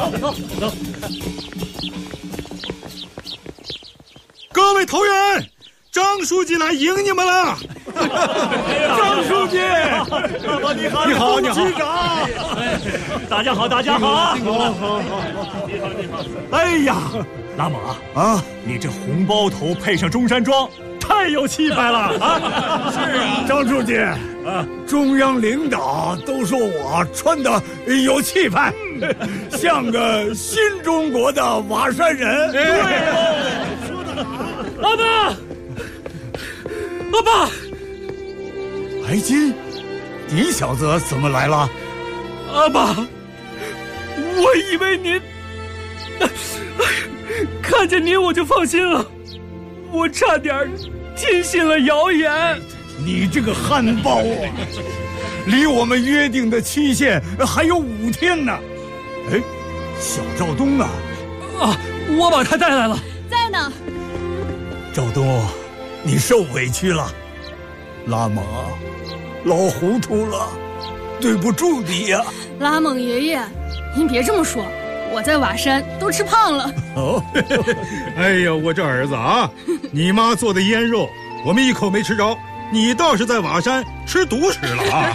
走。 各位投员，张书记来迎你们了。 张书记，你好，你好，局长，大家好，大家好。好。哎呀，拉玛啊，你这红包头配上中山装，太有气派了啊！ 是啊，张书记，中央领导都说我穿的有气派，像个新中国的瓦山人。 对，说得好。阿爸， 白金，你小子怎么来了？ 阿爸，我以为您，看见您我就放心了，我差点听信了谣言。 你这个汉堡啊，离我们约定的期限还有5天呢。哎，小赵东呢？ 我把他带来了， 在呢。 赵东，你受委屈了。拉玛，老糊涂了，对不住你呀。 拉蒙爷爷，您别这么说，我在瓦山都吃胖了。 哎呀，我这儿子啊，你妈做的腌肉我们一口没吃着，你倒是在瓦山吃独食了啊。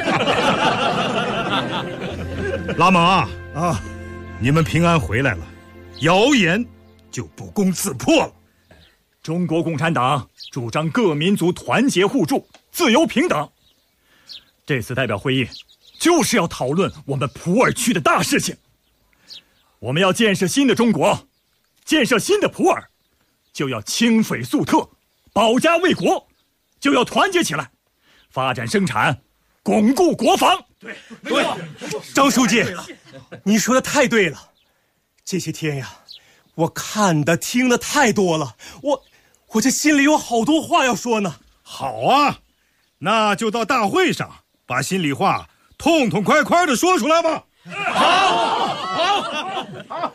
拉蒙啊，你们平安回来了，谣言就不攻自破了。 中国共产党主张各民族团结互助、自由平等。这次代表会议就是要讨论我们普洱区的大事情。我们要建设新的中国，建设新的普洱，就要清匪肃特，保家卫国，就要团结起来，发展生产，巩固国防。对， 张书记，你说的太对了。这些天呀，我看的听的太多了，我这心里有好多话要说呢。 好啊，那就到大会上把心里话痛痛快快的说出来吧。好。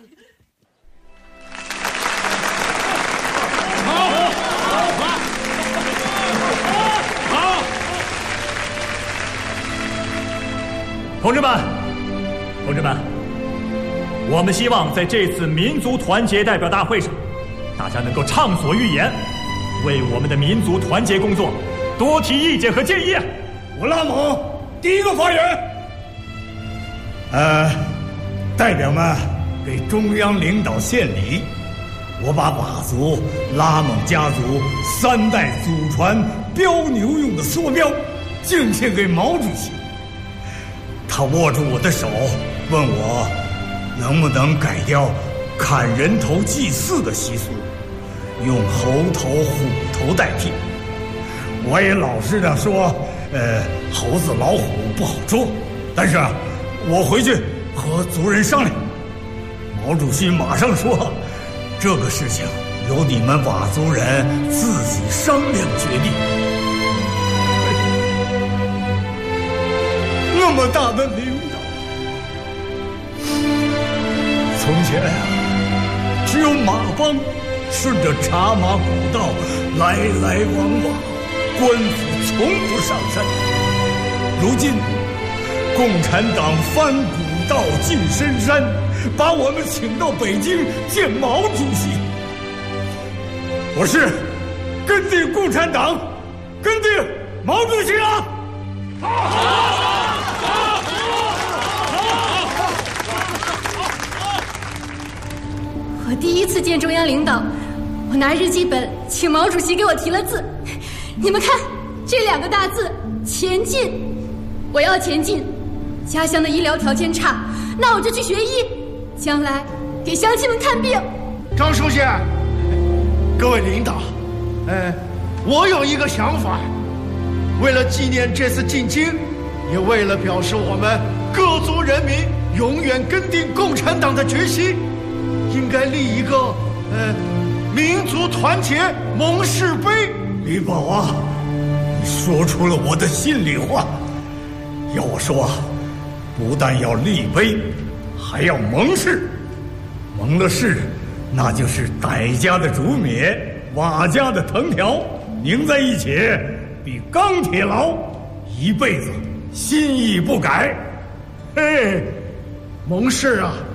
同志们，我们希望在这次民族团结代表大会上，大家能够畅所欲言，为我们的民族团结工作多提意见和建议。 我拉蒙第一个发言。代表们给中央领导献礼，我把佤族拉蒙家族3代祖传标牛用的梭镖敬献给毛主席。他握住我的手，问我能不能改掉砍人头祭祀的习俗，用猴头虎头代替。我也老实的说，猴子老虎不好捉，但是我回去和族人商量。毛主席马上说，这个事情由你们佤族人自己商量决定。那么大的领导，从前只有马帮顺着茶马古道来来往往，官府从不上山。如今共产党翻古道进深山，把我们请到北京见毛主席。我是跟定共产党，跟定毛主席啊！ 我第一次见中央领导，我拿日记本请毛主席给我题了字。你们看，这2个大字“前进”。我要前进。家乡的医疗条件差，那我就去学医，将来给乡亲们看病。 张书记，各位领导，我有一个想法，为了纪念这次进京，也为了表示我们各族人民永远跟定共产党的决心，应该立一个民族团结盟誓碑。 李宝啊，你说出了我的心里话。要我说，不但要立碑，还要盟誓。盟了誓，那就是傣家的竹篾，佤家的藤条，拧在一起，比钢铁牢，一辈子心意不改。 盟誓啊，